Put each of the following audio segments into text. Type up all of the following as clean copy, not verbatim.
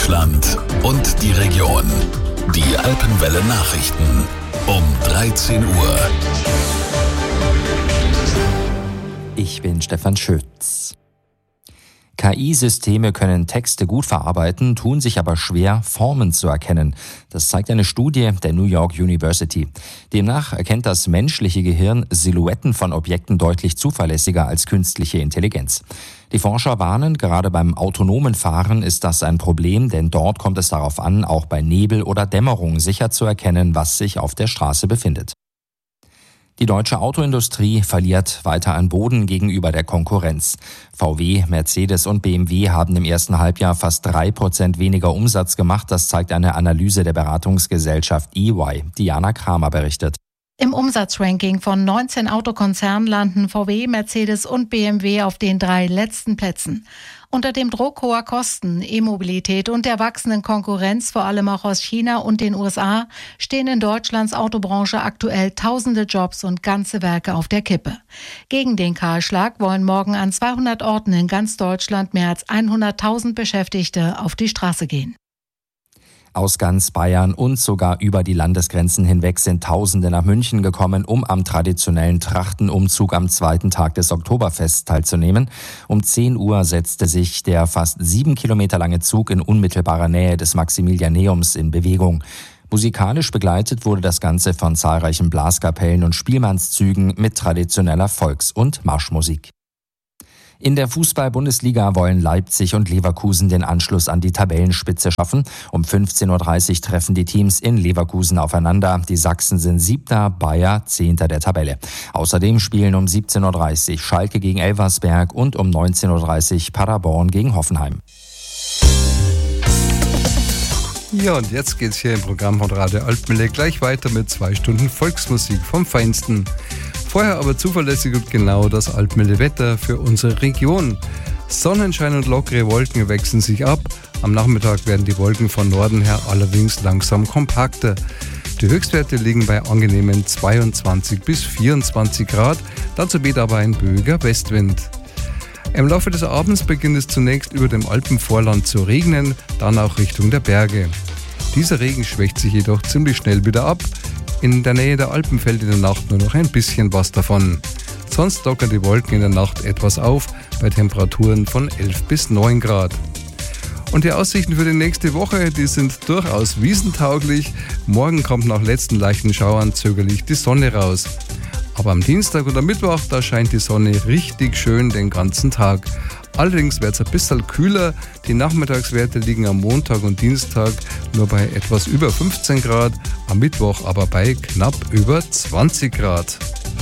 Deutschland und die Region. Die Alpenwelle Nachrichten um 13 Uhr. Ich bin Stefan Schütz. KI-Systeme können Texte gut verarbeiten, tun sich aber schwer, Formen zu erkennen. Das zeigt eine Studie der New York University. Demnach erkennt das menschliche Gehirn Silhouetten von Objekten deutlich zuverlässiger als künstliche Intelligenz. Die Forscher warnen, gerade beim autonomen Fahren ist das ein Problem, denn dort kommt es darauf an, auch bei Nebel oder Dämmerung sicher zu erkennen, was sich auf der Straße befindet. Die deutsche Autoindustrie verliert weiter an Boden gegenüber der Konkurrenz. VW, Mercedes und BMW haben im ersten Halbjahr fast 3% weniger Umsatz gemacht. Das zeigt eine Analyse der Beratungsgesellschaft EY. Diana Kramer berichtet. Im Umsatzranking von 19 Autokonzernen landen VW, Mercedes und BMW auf den 3 letzten Plätzen. Unter dem Druck hoher Kosten, E-Mobilität und der wachsenden Konkurrenz, vor allem auch aus China und den USA, stehen in Deutschlands Autobranche aktuell tausende Jobs und ganze Werke auf der Kippe. Gegen den Kahlschlag wollen morgen an 200 Orten in ganz Deutschland mehr als 100.000 Beschäftigte auf die Straße gehen. Aus ganz Bayern und sogar über die Landesgrenzen hinweg sind Tausende nach München gekommen, um am traditionellen Trachtenumzug am zweiten Tag des Oktoberfests teilzunehmen. Um 10 Uhr setzte sich der fast 7 Kilometer lange Zug in unmittelbarer Nähe des Maximilianeums in Bewegung. Musikalisch begleitet wurde das Ganze von zahlreichen Blaskapellen und Spielmannszügen mit traditioneller Volks- und Marschmusik. In der Fußball-Bundesliga wollen Leipzig und Leverkusen den Anschluss an die Tabellenspitze schaffen. Um 15.30 Uhr treffen die Teams in Leverkusen aufeinander. Die Sachsen sind 7., Bayer 10. der Tabelle. Außerdem spielen um 17.30 Uhr Schalke gegen Elversberg und um 19.30 Uhr Paderborn gegen Hoffenheim. Ja, und jetzt geht's hier im Programm von Radio Alpenwelle gleich weiter mit 2 Stunden Volksmusik vom Feinsten. Vorher aber zuverlässig und genau das Alpenwelle-Wetter für unsere Region. Sonnenschein und lockere Wolken wechseln sich ab. Am Nachmittag werden die Wolken von Norden her allerdings langsam kompakter. Die Höchstwerte liegen bei angenehmen 22 bis 24 Grad. Dazu weht aber ein böiger Westwind. Im Laufe des Abends beginnt es zunächst über dem Alpenvorland zu regnen, dann auch Richtung der Berge. Dieser Regen schwächt sich jedoch ziemlich schnell wieder ab. In der Nähe der Alpen fällt in der Nacht nur noch ein bisschen was davon. Sonst lockern die Wolken in der Nacht etwas auf, bei Temperaturen von 11 bis 9 Grad. Und die Aussichten für die nächste Woche, die sind durchaus wiesentauglich. Morgen kommt nach letzten leichten Schauern zögerlich die Sonne raus. Aber am Dienstag und am Mittwoch, da scheint die Sonne richtig schön den ganzen Tag. Allerdings wird es ein bisschen kühler. Die Nachmittagswerte liegen am Montag und Dienstag nur bei etwas über 15 Grad, am Mittwoch aber bei knapp über 20 Grad.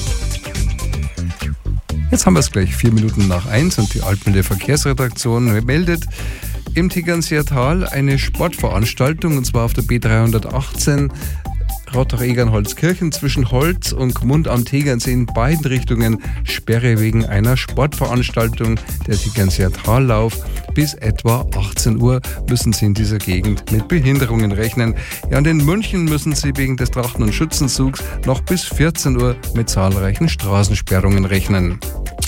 Jetzt haben wir es gleich 4 Minuten nach 1 und die Alpenwelle Verkehrsredaktion meldet im Tegernseer Tal eine Sportveranstaltung, und zwar auf der B318 Rottach-Egernholzkirchen zwischen Holz und Gmund am Tegernsee in beiden Richtungen Sperre wegen einer Sportveranstaltung, der Tegernseer Tallauf. Bis etwa 18 Uhr müssen Sie in dieser Gegend mit Behinderungen rechnen. Ja, und in München müssen Sie wegen des Trachten- und Schützenzugs noch bis 14 Uhr mit zahlreichen Straßensperrungen rechnen.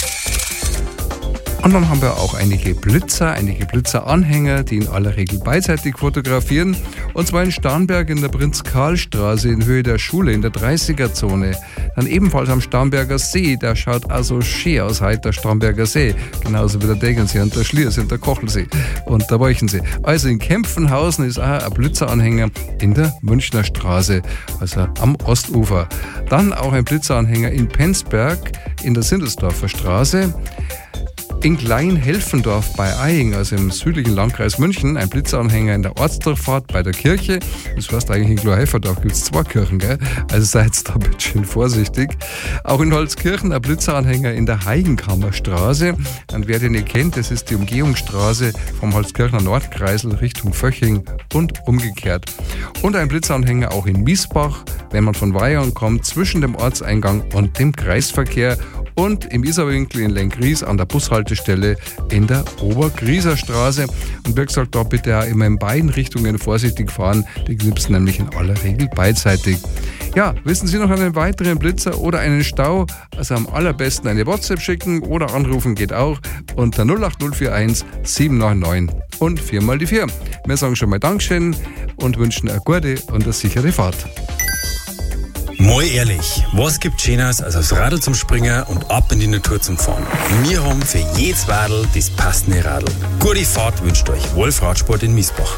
Und dann haben wir auch einige Blitzeranhänger, die in aller Regel beidseitig fotografieren. Und zwar in Starnberg in der Prinz-Karl-Straße in Höhe der Schule in der 30er-Zone. Dann ebenfalls am Starnberger See, der schaut also schön aus heute, der Starnberger See. Genauso wie der Tegernsee und der Schliersee und der Kochelsee und der Walchensee. Also in Kempfenhausen ist auch ein Blitzeranhänger in der Münchner Straße, also am Ostufer. Dann auch ein Blitzeranhänger in Penzberg in der Sindelsdorfer Straße. In Klein-Helfendorf bei Eying, also im südlichen Landkreis München, ein Blitzeranhänger in der Ortsdurchfahrt bei der Kirche. Das heißt eigentlich in Klein-Helfendorf gibt es 2 Kirchen, gell? Also seid da bitte schön vorsichtig. Auch in Holzkirchen ein Blitzeranhänger in der Heigenkammerstraße. Und wer den nicht kennt, das ist die Umgehungsstraße vom Holzkirchner Nordkreisel Richtung Vöching und umgekehrt. Und ein Blitzeranhänger auch in Miesbach, wenn man von Weihern kommt, zwischen dem Ortseingang und dem Kreisverkehr. und im Isarwinkel in Lenggries an der Bushaltestelle in der Obergrieser Straße. Und wie gesagt, da bitte auch immer in beiden Richtungen vorsichtig fahren. Die gibt es nämlich in aller Regel beidseitig. Ja, wissen Sie noch einen weiteren Blitzer oder einen Stau? Also am allerbesten eine WhatsApp schicken oder anrufen geht auch unter 08041 799 und 4x4. Wir sagen schon mal Dankeschön und wünschen eine gute und eine sichere Fahrt. Mal ehrlich, was gibt Schöneres als aufs Radl zum Springen und ab in die Natur zum Fahren? Wir haben für jedes Radl das passende Radl. Gute Fahrt wünscht euch Wolf Radsport in Miesbach.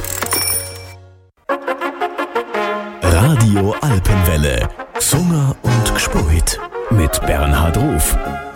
Radio Alpenwelle. Sunger und Gspurt mit Bernhard Ruf.